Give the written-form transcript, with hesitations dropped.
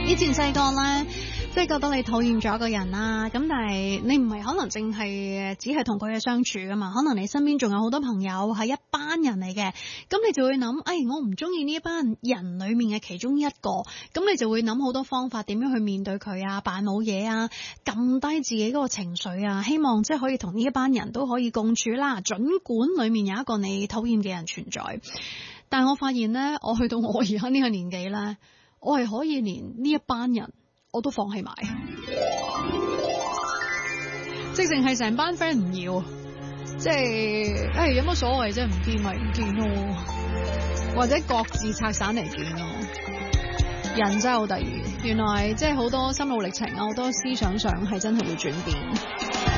以前細個咧，即係覺得你討厭咗一個人啦，咁但係你唔係可能淨係只係同佢嘅相處噶嘛，可能你身邊仲有好多朋友係一班人嚟嘅，咁你就會諗，我唔中意呢一班人裏面嘅其中一個，咁你就會諗好多方法點樣去面對佢啊，扮冇嘢啊，撳低自己嗰個情緒啊，希望即係可以同呢一班人都可以共處啦，儘管裏面有一個你討厭嘅人存在。但我發現咧，我去到我而家呢個年紀咧，我係可以連呢一班人我都放棄埋，直情係成班 friend 唔要，即係有乜所謂啫？唔見咪唔見咯，或者各自拆散嚟見咯。人真係好得意，原來即係好多心路歷程啊，好多思想上係真係會轉變。